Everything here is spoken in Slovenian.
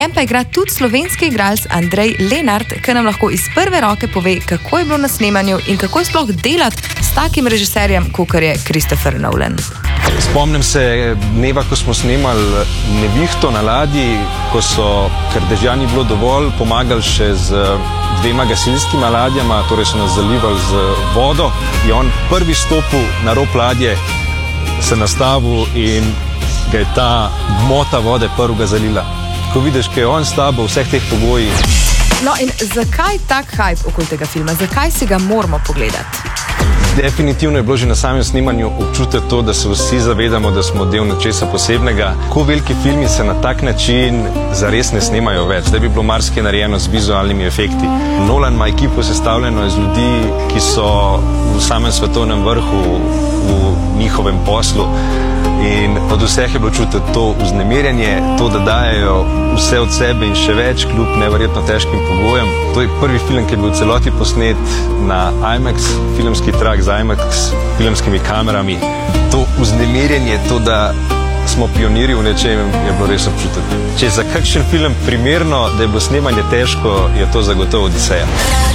En pa igra tudi slovenski igralec Andrej Lenart, ki nam lahko iz prve roke pove, kako je bilo na snemanju in kako je sploh delati s takim režiserjem, kakor je Christopher Nolan. Spomnim se dneva, ko smo snemali Nevihto na ladji, ko so, ker dežja ni bilo dovolj, pomagali še z 2 gasilskima ladjama, torej so nas zalivali z vodo. Je on prvi stopil na rob ladje, se nastavil in ga je ta gmota vode prvega zalila. Ko vidiš, kaj je on s tabo v vseh teh pogojih. No in zakaj tak hype okoli tega filma? Zakaj si ga moramo pogledati? Definitivno je bilo že na samem snemanju občutek to, da se vsi zavedamo, da smo del nečesa posebnega. Ko veliki filmi se na tak način zares ne snemajo več, da bi bilo marsikaj narejeno z vizualnimi efekti. Nolan ima ekipo sestavljeno iz ljudi, ki so v samem svetovnem vrhu v njihovem poslu. In od vseh je bilo čutiti to vznemirjenje, to, da dajejo vse od sebe in še več, kljub neverjetno težkim pogojem. To je prvi film, ki je bil v celoti posnet na IMAX, filmski trak z IMAX filmskimi kamerami. To vznemirjenje, to, da smo pionirji v nečem, je bilo res občutiti. Če je za kakšen film primerno, da je bilo snemanje težko, je to zagotovo Odiseja.